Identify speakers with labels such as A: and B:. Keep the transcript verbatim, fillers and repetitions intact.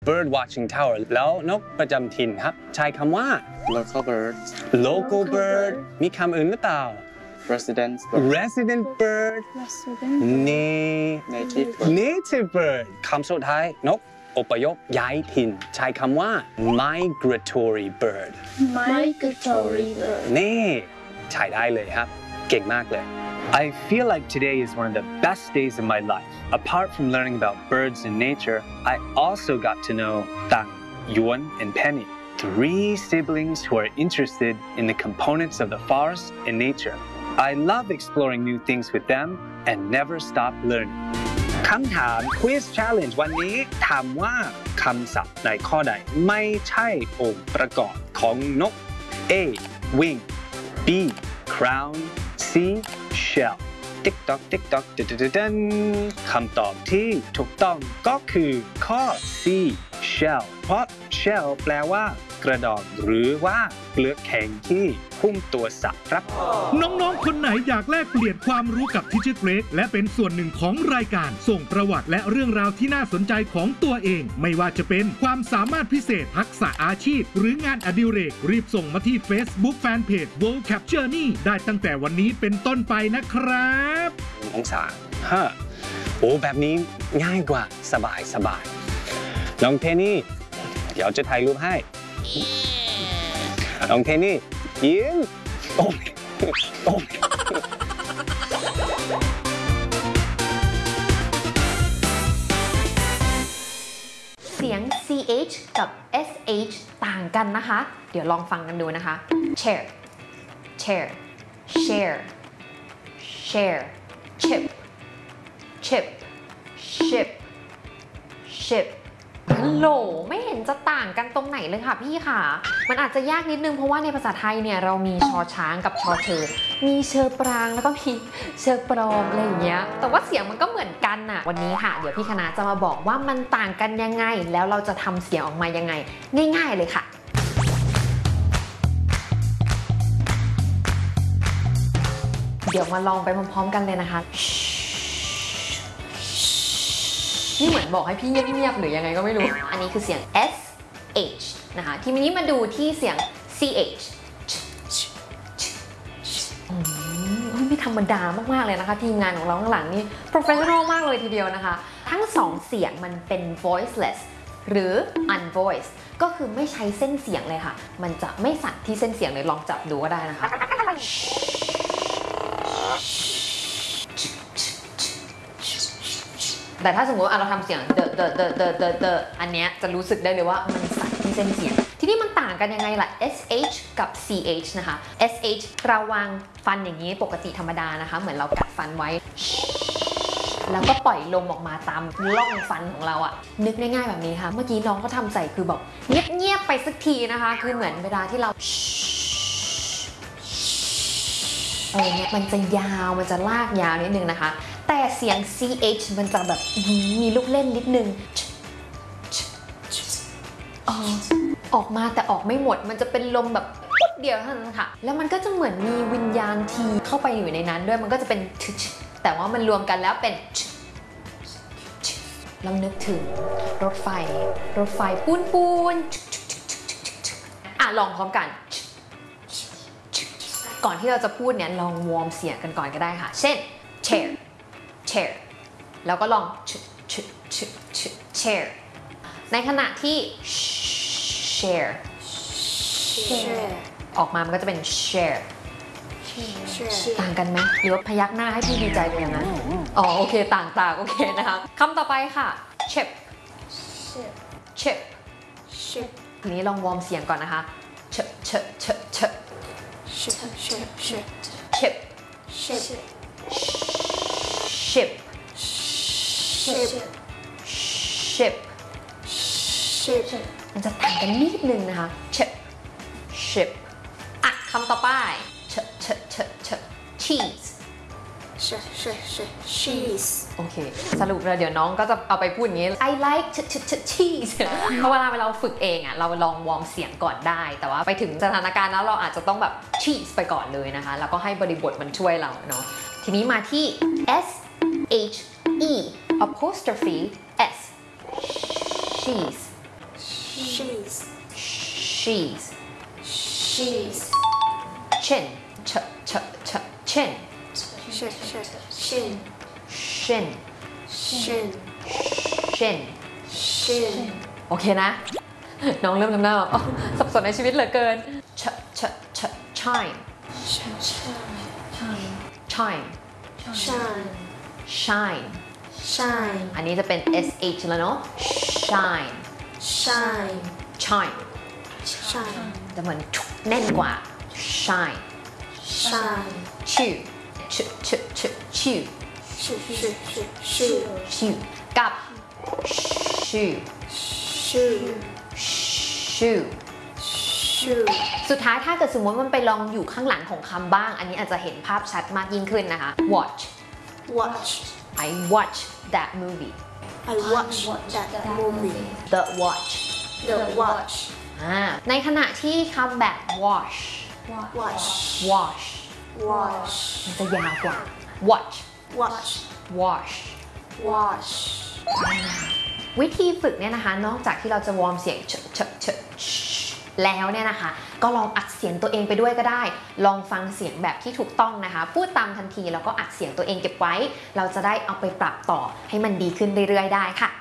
A: bird watching tower แล้วนกประจำถิ่นครับใช้คำว่า
B: local birds
A: local bird มีคำอื่นหรือเปล่า
B: resident bird
A: resident bird
B: native bird
A: native bird คำสุดท้ายนกอพยพย้ายถิ่นใช้คำว่า migratory bird
C: migratory bird
A: นี่ใช้ได้เลยครับเก่งมากเลย I feel like today is one of the best days of my life. Apart from learning about birds and nature, I also got to know Tang, Yuan, and Penny, three siblings who are interested in the components of the forest and nature. I love exploring new things with them and never stop learning. คำถาม Quiz Challenge วันนี้ถามว่าคำศัพท์ในข้อใดไม่ใช่องค์ประกอบของนก A. Wing B. Crown C. Shell ติ๊กต๊อกติ๊กต๊อกดึดดันคำตอบที่ถูกต้องก็คือข้อ C. Shell เพราะ Shell แปลว่ากระดองหรือว่าเปลือกแข็งที่หุ้มตัวสัตว์ครับ
D: น้องๆคนไหนอยากแลกเปลี่ยนความรู้กับ Teacher Greg และเป็นส่วนหนึ่งของรายการส่งประวัติและเรื่องราวที่น่าสนใจของตัวเองไม่ว่าจะเป็นความสามารถพิเศษทักษะอาชีพหรืองานอดิเรกรีบส่งมาที่ Facebook Fanpage World Cap Journey ได้ตั้งแต่วันนี้เป็นต้นไปนะครับ
A: องศาฮะโอ้แบบนี้ง่ายกว่าสบายสบายน้องเพนนี่เดี๋ยวจะถ่ายรูปให้น้องเพนนี่ยิ้มโอ้ยโอ้ย
E: เสียง ซี เอช กับ เอส เอช ต่างกันนะคะเดี๋ยวลองฟังกันดูนะคะ chair chair share share chip chip ship ship ฮัลโหลไม่เห็นจะต่างกันตรงไหนเลยค่ะพี่ค่ะมันอาจจะยากนิดนึงเพราะว่าในภาษาไทยเนี่ยเรามีชอช้างกับชอเชอมีเชอปรางแล้วก็มีเชอปลอมอะไรอย่างเงี้ยแต่ว่าเสียงมันก็เหมือนกันน่ะวันนี้ค่ะเดี๋ยวพี่คณะจะมาบอกว่ามันต่างกันยังไงแล้วเราจะทำเสียงออกมายังไงง่ายๆเลยค่ะเดี๋ยวมาลองไปพร้อมๆกันเลยนะคะนี่เหมือนบอกให้พี่เงียบๆหรือยังไงก็ไม่รู้อันนี้คือเสียง S H นะคะทีนี้มาดูที่เสียง C H ไม่ธรรมดามากๆเลยนะคะทีมงานของเราข้างหลังนี่ professional มากเลยทีเดียวนะคะทั้งสองเสียงมันเป็น voiceless หรือ unvoiced ก็คือไม่ใช้เส้นเสียงเลยค่ะมันจะไม่สั่นที่เส้นเสียงเลยลองจับดูก็ได้นะคะแต่ถ้าสมมติเราทำเสียงเดอะเดอะเดอะเดอะเดอะเดอะอันเนี้ยจะรู้สึกได้เลยว่ามันสั่นที่เส้นเสียงทีนี้มันต่างกันยังไงล่ะ S H กับ C H นะคะ S H เราวางฟันอย่างนี้ปกติธรรมดานะคะเหมือนเรากัดฟันไว้แล้วก็ปล่อยลมออกมาตามร่องฟันของเราอะนึกง่ายๆแบบนี้ค่ะเมื่อกี้น้องก็ทำใส่คือแบบเงียบๆไปสักทีนะคะคือเหมือนเวลาที่เราเออเนี่ยมันจะยาวมันจะลากยาวนิดนึงนะคะแต่เสียง C H มันจะแบบมีลูกเล่นนิดนึงออกมาแต่ออกไม่หมดมันจะเป็นลมแบบปุ๊บเดียวเท่านั้นค่ะแล้วมันก็จะเหมือนมีวิญญาณทีเข้าไปอยู่ในนั้นด้วยมันก็จะเป็นแต่ว่ามันรวมกันแล้วเป็นลองนึกถึงรถไฟรถไฟปูนปูนอ่ะลองพร้อมกันก่อนที่เราจะพูดเนี่ยลองวอร์มเสียงกันก่อนก็ได้ค่ะเช่น chair chair แล้วก็ลอง chair ในขณะที่ share ออกมามันก็จะเป็น share ต่างกันไหมหรือว่าพยักหน้าให้พี่ดีใจเป็นอย่างนั้นอ๋อโอเคต่างต่างโอเคนะคะคำต่อไปค่ะ chip chip ทีนี้ลองวอร์มเสียงก่อนนะคะ chip chip chip chip chip chip ship ship ship มันจะต่างกันนิดนึงนะคะ chip ship อ่ะคำต่อไป ch ch ch ch cheese
C: cheese
E: โอเคสรุปแล้วเดี๋ยวน้องก็จะเอาไปพูดอย่างนี้ I like ch ch ch cheese เพราะเวลาเราฝึกเองอ่ะเราลองวอร์มเสียงก่อนได้แต่ว่าไปถึงสถานการณ์แล้วเราอาจจะต้องแบบ cheese ไปก่อนเลยนะคะแล้วก็ให้บริบทมันช่วยเราเนาะทีนี้มาที่ S H E apostrophe S cheese
C: She's.
E: she's
C: She's.
E: chin ch ch ch chin
C: Sh sh shin.
E: shin
C: Shin.
E: shin
C: Shin.
E: โอเคนะ น้องเริ่มทำหน้าแบบอ๋อสับสนในชีวิตเหลือเกิน ch ch ch chime
C: Shine.
E: chime
C: Shine.
E: shine
C: Shine.
E: อันนี้จะเป็น sh แล้วเนาะ shine
C: Shine.
E: chime
C: Shine.
E: จะเหมือนแน่นกว่า shine
C: Shine.
E: chew ch ch ch chew
C: Shoe. Shoe. Shoe.
E: chew กับ shoe
C: Shoe.
E: shoe
C: Shoe.
E: สุดท้ายถ้าเกิดสมมติมันไปลองอยู่ข้างหลังของคำบ้าง อันนี้อาจจะเห็นภาพชัดมากยิ่งขึ้นนะคะ watch
C: Watch.
E: I watch that movie
C: I watched that movie.
E: the watch
C: The watch.
E: อ่าในขณะที่คำแบบ wash
C: Watch.
E: wash
C: Wash.
E: มันจะยาวกว่า watch
C: Watch.
E: wash
C: Wash.
E: วิธีฝึกเนี่ยนะคะ นอกจากที่เราจะวอร์มเสียงเชเชเชชแล้วเนี่ยนะคะ ก็ลองอัดเสียงตัวเองไปด้วยก็ได้ ลองฟังเสียงแบบที่ถูกต้องนะคะ พูดตามทันทีแล้วก็อัดเสียงตัวเองเก็บไว้ เราจะได้เอาไปปรับต่อให้มันดีขึ้นเรื่อยๆได้ค่ะ